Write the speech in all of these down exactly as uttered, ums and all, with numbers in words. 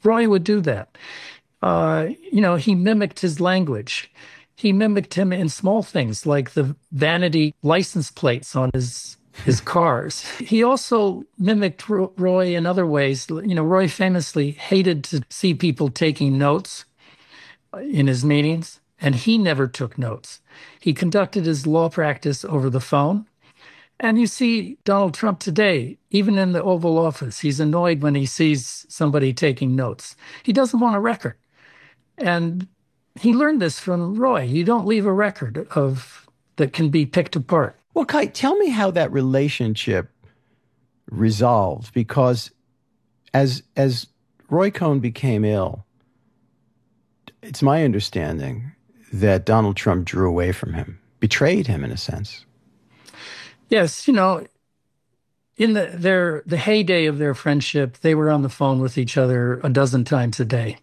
Roy would do that. Uh, you know, he mimicked his language. He mimicked him in small things like the vanity license plates on his his cars. He also mimicked Roy in other ways. You know, Roy famously hated to see people taking notes in his meetings, and he never took notes. He conducted his law practice over the phone. And you see Donald Trump today, even in the Oval Office, he's annoyed when he sees somebody taking notes. He doesn't want a record. And he learned this from Roy. You don't leave a record of that can be picked apart. Well, Kai, tell me how that relationship resolved, because as as Roy Cohn became ill, it's my understanding that Donald Trump drew away from him, betrayed him in a sense. Yes, you know, in the their the heyday of their friendship, they were on the phone with each other a dozen times a day.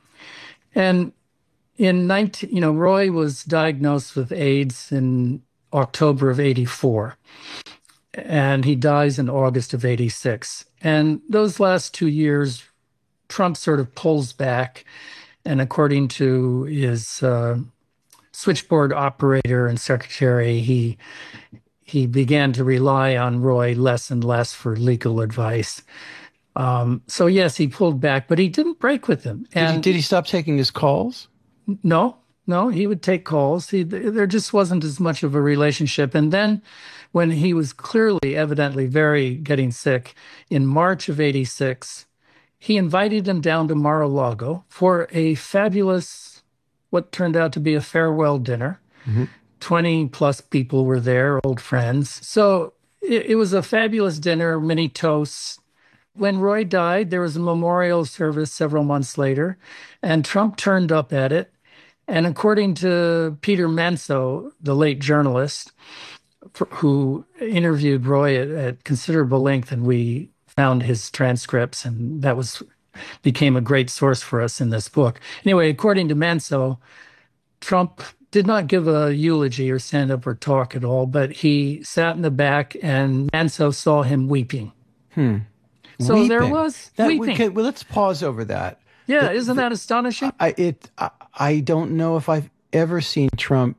And in nineteen, you know, Roy was diagnosed with AIDS in October of eighty-four, and he dies in August of eighty-six. And those last two years, Trump sort of pulls back, and according to his uh, switchboard operator and secretary, he he began to rely on Roy less and less for legal advice. Um, so yes, he pulled back, but he didn't break with him. And did he, did he stop taking his calls? No, no, he would take calls. He, there just wasn't as much of a relationship. And then when he was clearly, evidently very getting sick, in March of eighty-six, he invited him down to Mar-a-Lago for a fabulous, what turned out to be a farewell dinner. Mm-hmm. twenty plus people were there, old friends. So it, it was a fabulous dinner, many toasts. When Roy died, there was a memorial service several months later, and Trump turned up at it. And according to Peter Manso, the late journalist, who interviewed Roy at, at considerable length, and we found his transcripts, and that was became a great source for us in this book. Anyway, according to Manso, Trump did not give a eulogy or stand up or talk at all, but he sat in the back, and Manso saw him weeping. Hmm. So weeping. there was that, weeping. Okay, well, let's pause over that. Yeah, the, isn't the, that astonishing? I, it, I, I don't know if I've ever seen Trump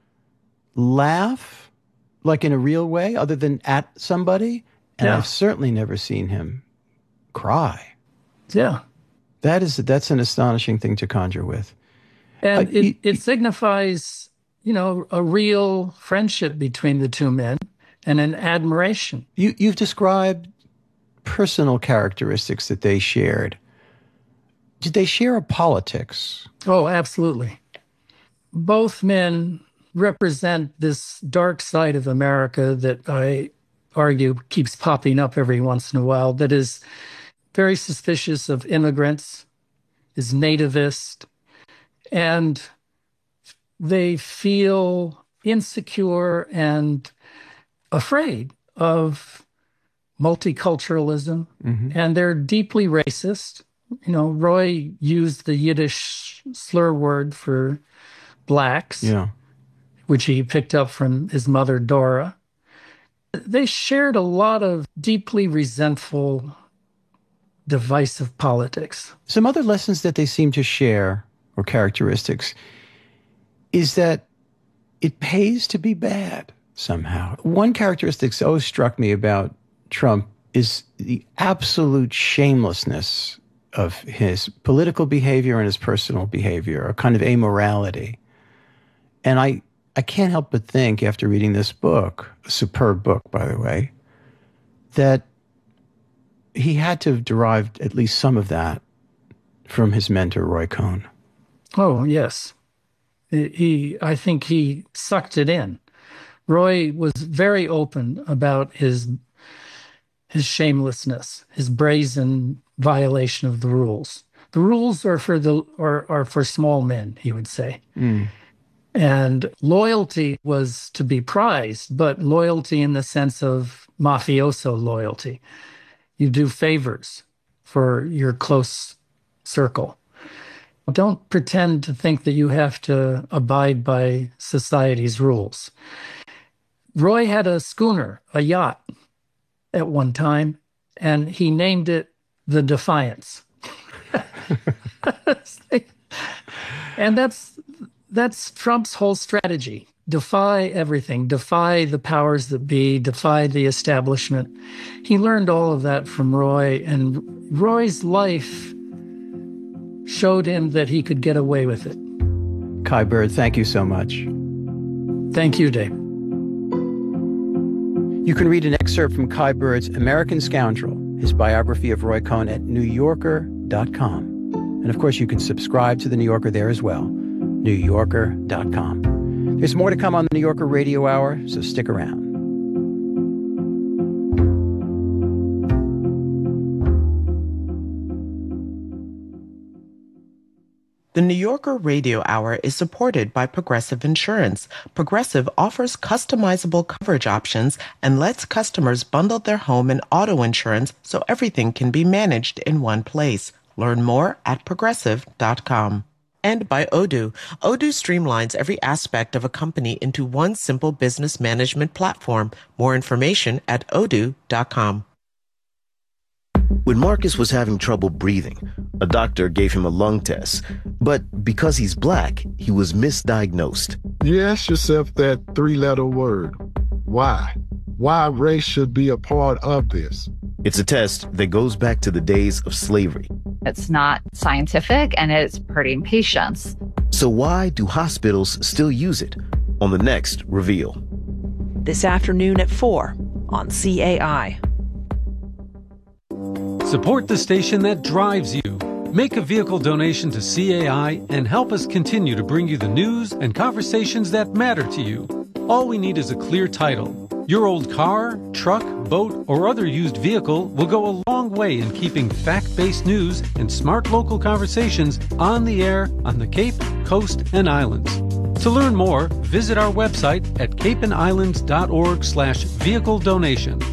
laugh, like in a real way, other than at somebody, and yeah. I've certainly never seen him cry. Yeah. That is, that's an astonishing thing to conjure with. And uh, it, you, it signifies, you know, a real friendship between the two men and an admiration. You, you've described personal characteristics that they shared. Did they share a politics? Oh, absolutely. Both men represent this dark side of America that I argue keeps popping up every once in a while, that is very suspicious of immigrants, is nativist, and they feel insecure and afraid of multiculturalism, mm-hmm. and they're deeply racist. You know, Roy used the Yiddish slur word for blacks, yeah. which he picked up from his mother, Dora. They shared a lot of deeply resentful, divisive politics. Some other lessons that they seem to share, or characteristics, is that it pays to be bad somehow. One characteristic that always struck me about Trump is the absolute shamelessness of his political behavior and his personal behavior, a kind of amorality. And I, I can't help but think, after reading this book, a superb book, by the way, that he had to have derived at least some of that from his mentor, Roy Cohn. Oh, yes. He, I think he sucked it in. Roy was very open about his his shamelessness, his brazen violation of the rules. The rules are for the are, are for small men, he would say. Mm. And loyalty was to be prized, but loyalty in the sense of mafioso loyalty. You do favors for your close circle. Don't pretend to think that you have to abide by society's rules. Roy had a schooner, a yacht, at one time, and he named it the Defiance. And that's that's Trump's whole strategy. Defy everything, defy the powers that be, defy the establishment. He learned all of that from Roy, and Roy's life showed him that he could get away with it. Kai Bird, thank you so much. Thank you, Dave. You can read an excerpt from Kai Bird's American Scoundrel, his biography of Roy Cohn, at new yorker dot com. And of course, you can subscribe to The New Yorker there as well, new yorker dot com. There's more to come on the New Yorker Radio Hour, so stick around. The New Yorker Radio Hour is supported by Progressive Insurance. Progressive offers customizable coverage options and lets customers bundle their home and auto insurance so everything can be managed in one place. Learn more at progressive dot com. And by Odoo. Odoo streamlines every aspect of a company into one simple business management platform. More information at odoo dot com. When Marcus was having trouble breathing, a doctor gave him a lung test. But because he's black, he was misdiagnosed. You ask yourself that three-letter word. Why? Why race should be a part of this? It's a test that goes back to the days of slavery. It's not scientific, and it's hurting patients. So why do hospitals still use it? On the next Reveal. This afternoon at four on C A I. Support the station that drives you. Make a vehicle donation to C A I and help us continue to bring you the news and conversations that matter to you. All we need is a clear title. Your old car, truck, boat, or other used vehicle will go a long way in keeping fact-based news and smart local conversations on the air on the Cape, Coast, and Islands. To learn more, visit our website at cape and islands dot org slash vehicle donation.